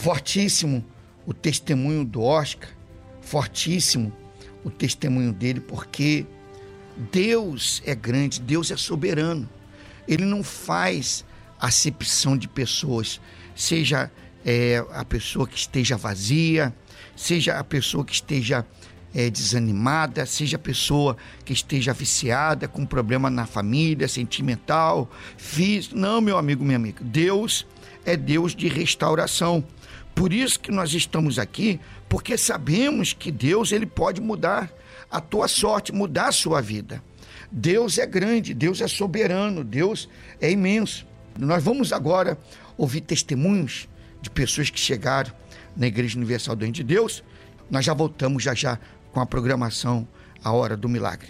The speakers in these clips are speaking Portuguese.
Fortíssimo o testemunho do Oscar, fortíssimo o testemunho dele, porque Deus é grande, Deus é soberano. Ele não faz acepção de pessoas, seja a pessoa que esteja vazia, seja a pessoa que esteja desanimada, seja a pessoa que esteja viciada, com problema na família, sentimental, físico. Não, meu amigo, minha amiga, Deus é Deus de restauração. Por isso que nós estamos aqui, porque sabemos que Deus, ele pode mudar a tua sorte, mudar a sua vida. Deus é grande, Deus é soberano, Deus é imenso. Nós vamos agora ouvir testemunhos de pessoas que chegaram na Igreja Universal do Reino de Deus. Nós já voltamos já com a programação A Hora do Milagre.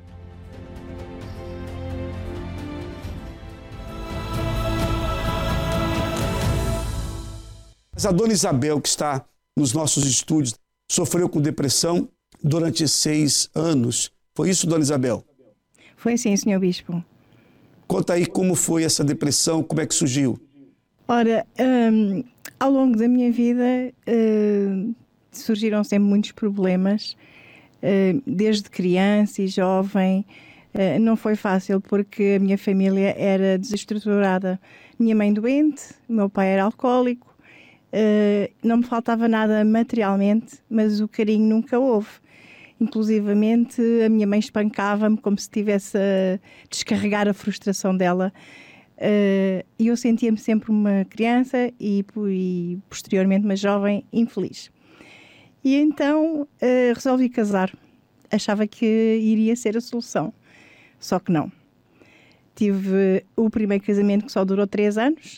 A dona Isabel, que está nos nossos estúdios, sofreu com depressão durante 6 anos. Foi isso, dona Isabel? Foi sim, senhor bispo. Conta aí como foi essa depressão, como é que surgiu? Ora, ao longo da minha vida surgiram sempre muitos problemas, desde criança e jovem. Não foi fácil porque a minha família era desestruturada. Minha mãe doente, meu pai era alcoólico, não me faltava nada materialmente, mas o carinho nunca houve. Inclusivamente a minha mãe espancava-me como se estivesse a descarregar a frustração dela. E eu sentia-me sempre uma criança e posteriormente uma jovem infeliz. E então resolvi casar. Achava que iria ser a solução. Só que não. Tive o primeiro casamento que só durou 3 anos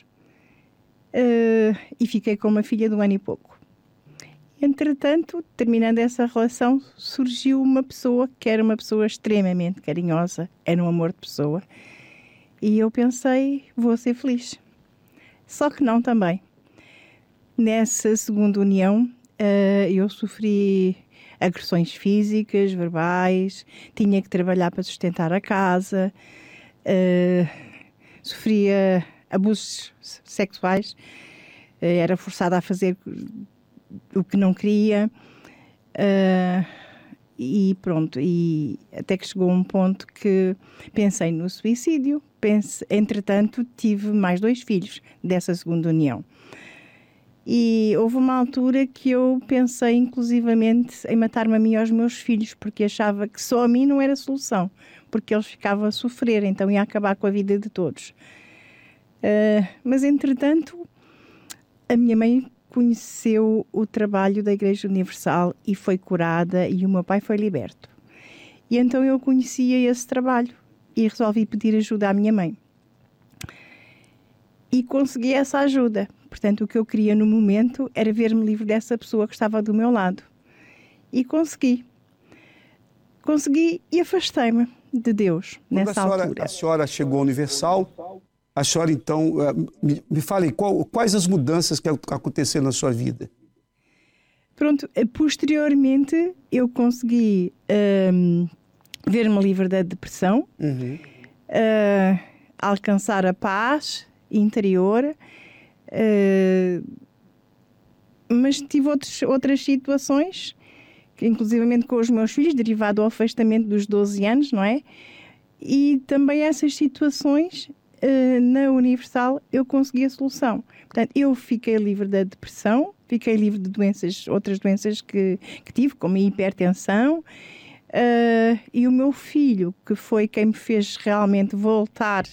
e fiquei com uma filha de 1 ano e pouco. Entretanto, terminando essa relação, surgiu uma pessoa que era uma pessoa extremamente carinhosa, era um amor de pessoa. E eu pensei, vou ser feliz. Só que não também. Nessa segunda união, eu sofri agressões físicas, verbais, tinha que trabalhar para sustentar a casa, sofria abusos sexuais, era forçada a fazer o que não queria, e pronto, e até que chegou um ponto que pensei no suicídio. Entretanto, tive mais 2 filhos dessa segunda união. E houve uma altura que eu pensei inclusivamente em matar-me a mim e aos meus filhos, porque achava que só a mim não era solução, porque eles ficavam a sofrer, então ia acabar com a vida de todos. Mas entretanto, a minha mãe conheceu o trabalho da Igreja Universal e foi curada, e o meu pai foi liberto. E então eu conhecia esse trabalho e resolvi pedir ajuda à minha mãe. E consegui essa ajuda. Portanto, o que eu queria no momento era ver-me livre dessa pessoa que estava do meu lado. E consegui. Consegui e afastei-me de Deus nessa altura. A senhora chegou à Universal, a senhora então, me fale, quais as mudanças que aconteceram na sua vida? Pronto, posteriormente eu consegui ver-me livre da depressão, alcançar a paz interior, mas tive outras situações, que, inclusivamente com os meus filhos, derivado ao afastamento dos 12 anos, não é? E também essas situações, na Universal, eu consegui a solução. Portanto, eu fiquei livre da depressão, fiquei livre de outras doenças que tive, como a hipertensão, e o meu filho, que foi quem me fez realmente voltar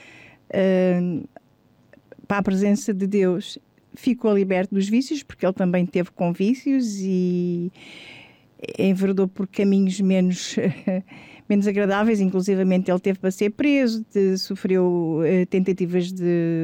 para a presença de Deus, ficou liberto dos vícios, porque ele também teve com vícios e enveredou por caminhos menos agradáveis. Inclusivamente ele teve para ser preso, sofreu tentativas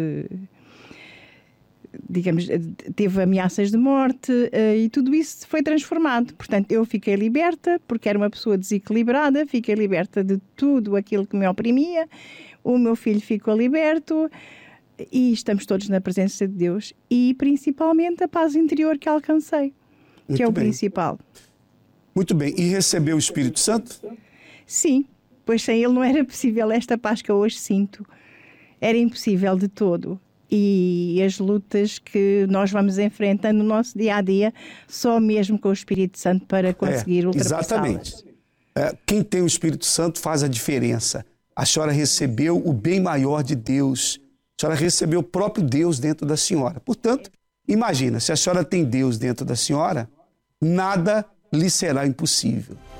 teve ameaças de morte, e tudo isso foi transformado. Portanto, eu fiquei liberta, porque era uma pessoa desequilibrada, fiquei liberta de tudo aquilo que me oprimia, o meu filho ficou liberto, e estamos todos na presença de Deus, e principalmente a paz interior que alcancei, que é o principal. Muito bem. E recebeu o Espírito Santo? Sim, pois sem ele não era possível esta paz que eu hoje sinto. Era impossível de todo. e as lutas que nós vamos enfrentando no nosso dia a dia, só mesmo com o Espírito Santo para conseguir ultrapassá-las. Exatamente. Quem tem o Espírito Santo faz a diferença. A senhora recebeu o bem maior de Deus. A senhora recebeu o próprio Deus dentro da senhora. Portanto, imagina, se a senhora tem Deus dentro da senhora, nada lhe será impossível.